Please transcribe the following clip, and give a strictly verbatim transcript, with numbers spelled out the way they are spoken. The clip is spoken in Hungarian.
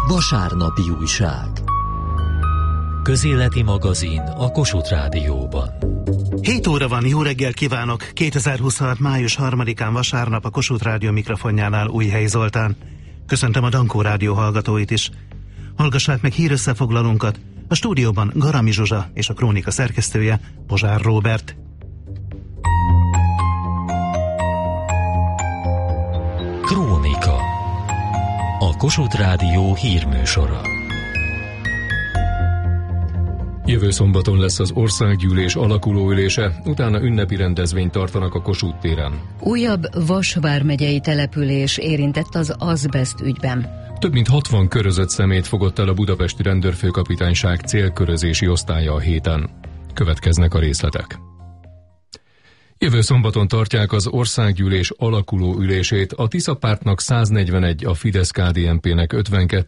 Vasárnapi újság. Közéleti magazin a Kossuth Rádióban. hét óra van, jó reggel kívánok! kétezer-huszonhat. május harmadikán vasárnap a Kossuth Rádió mikrofonjánál Újhelyi Zoltán. Köszöntöm a Dankó Rádió hallgatóit is. Hallgassák meg hírösszefoglalónkat. A stúdióban Garami Zsuzsa és a Krónika szerkesztője Pozsár Róbert. Krónika. A Kossuth Rádió hírműsora. Jövő szombaton lesz az országgyűlés alakulóülése, utána ünnepi rendezvényt tartanak a Kossuth téren. Újabb Vas vármegyei település érintett az azbeszt ügyben. Több mint hatvan körözött szemét fogott el a budapesti rendőrfőkapitányság célkörözési osztálya a héten. Következnek a részletek. Jövő szombaton tartják az országgyűlés alakuló ülését, a Tisza pártnak száznegyvenegy, a Fidesz-ká dé en pének ötvenkettő,